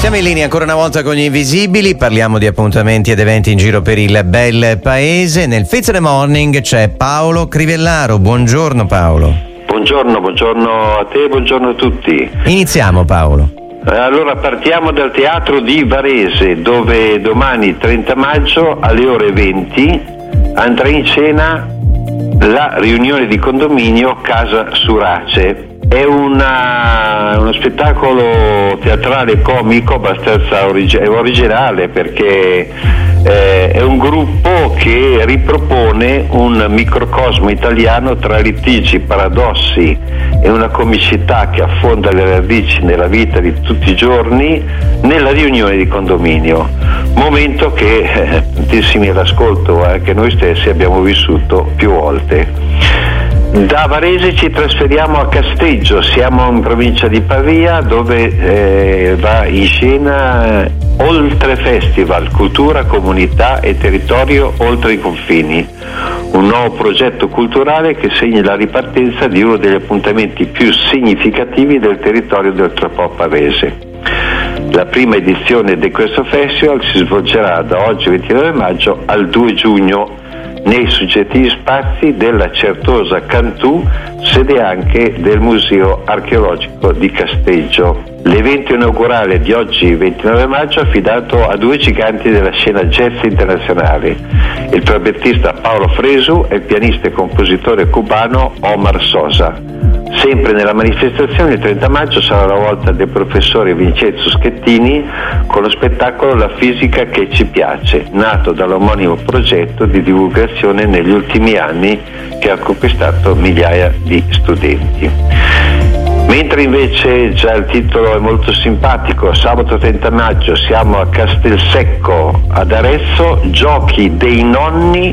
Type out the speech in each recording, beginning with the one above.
Siamo in linea ancora una volta con gli Invisibili, parliamo di appuntamenti ed eventi in giro per il bel paese. Nel Fez the Morning c'è Paolo Crivellaro. Buongiorno Paolo. Buongiorno a te, buongiorno a tutti. Iniziamo Paolo. Allora partiamo dal teatro di Varese, dove domani 30 maggio alle ore 20 andrà in scena la riunione di condominio Casa Surace. È uno spettacolo teatrale comico abbastanza originale, perché è un gruppo che ripropone un microcosmo italiano tra litigi, paradossi e una comicità che affonda le radici nella vita di tutti i giorni nella riunione di condominio, momento che tantissimi all'ascolto, anche noi stessi, abbiamo vissuto più volte. Da Varese ci trasferiamo a Casteggio, siamo in provincia di Pavia, dove va in scena Oltre Festival, cultura, comunità e territorio oltre i confini, un nuovo progetto culturale che segna la ripartenza di uno degli appuntamenti più significativi del territorio del Tropò Pavese. La prima edizione di questo festival si svolgerà da oggi 29 maggio al 2 giugno nei suggettivi spazi della Certosa Cantù, sede anche del Museo Archeologico di Casteggio. L'evento inaugurale di oggi 29 maggio è affidato a due giganti della scena jazz internazionale, il trombettista Paolo Fresu e il pianista e compositore cubano Omar Sosa. Sempre nella manifestazione il 30 maggio sarà la volta del professore Vincenzo Schettini con lo spettacolo La fisica che ci piace, nato dall'omonimo progetto di divulgazione negli ultimi anni che ha conquistato migliaia di studenti. Mentre invece già il titolo è molto simpatico, sabato 30 maggio siamo a Castelsecco ad Arezzo, Giochi dei Nonni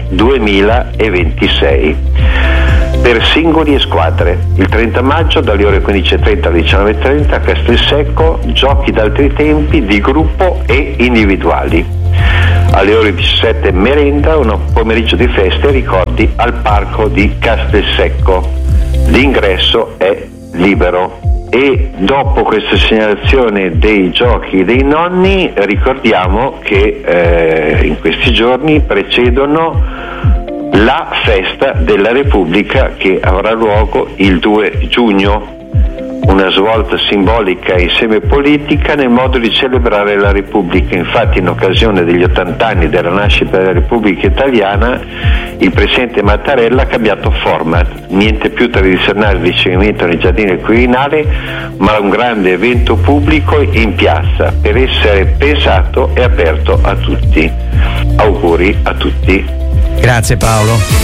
2026. Per singoli e squadre. Il 30 maggio dalle ore 15.30 alle 19.30 a Castelsecco, giochi d'altri tempi di gruppo e individuali. Alle ore 17 merenda, un pomeriggio di feste e ricordi al parco di Castelsecco. L'ingresso è libero. E dopo questa segnalazione dei giochi dei nonni, ricordiamo che in questi giorni precedono la festa della Repubblica che avrà luogo il 2 giugno, una svolta simbolica e semipolitica nel modo di celebrare la Repubblica. Infatti, in occasione degli 80 anni della nascita della Repubblica Italiana, il presidente Mattarella ha cambiato format, niente più tradizionale ricevimento nei giardini del Quirinale, ma un grande evento pubblico in piazza per essere pensato e aperto a tutti. Auguri a tutti. Grazie Paolo.